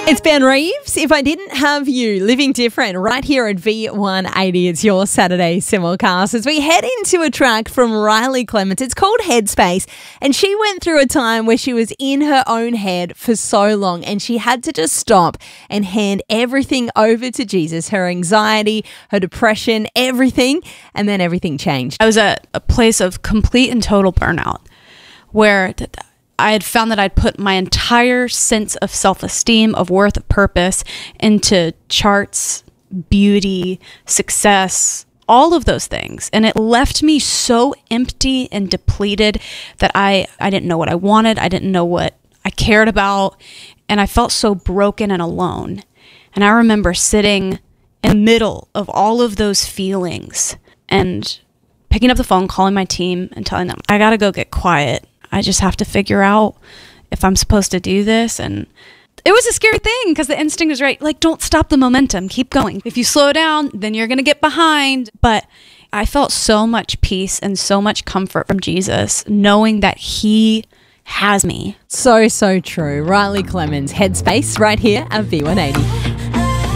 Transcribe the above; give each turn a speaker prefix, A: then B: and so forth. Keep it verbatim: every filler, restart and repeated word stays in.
A: It's Ben Reeves. If I didn't have you, living different, right here at V one eighty. It's your Saturday simulcast as we head into a track from Riley Clements. It's called Headspace, and she went through a time where she was in her own head for so long, and she had to just stop and hand everything over to Jesus, her anxiety, her depression, everything, and then everything changed.
B: I was at a place of complete and total burnout where th- I had found that I'd put my entire sense of self-esteem, of worth, of purpose into charts, beauty, success, all of those things. And it left me so empty and depleted that I, I didn't know what I wanted. I didn't know what I cared about. And I felt so broken and alone. And I remember sitting in the middle of all of those feelings and picking up the phone, calling my team and telling them, I got to go get quiet. I just have to figure out if I'm supposed to do this. And it was a scary thing because the instinct is right. Like, don't stop the momentum. Keep going. If you slow down, then you're going to get behind. But I felt so much peace and so much comfort from Jesus, knowing that he has me.
A: So, so true. Riley Clements, Headspace, right here at V one eighty.